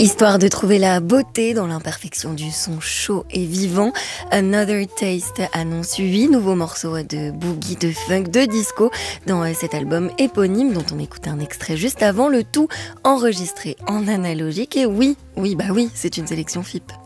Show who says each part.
Speaker 1: Histoire de trouver la beauté dans l'imperfection du son chaud et vivant, Another Taste annonce 8 nouveaux morceaux de boogie, de funk, de disco dans cet album éponyme dont on écoute un extrait juste avant, le tout enregistré en analogique. Et oui, c'est une sélection FIP.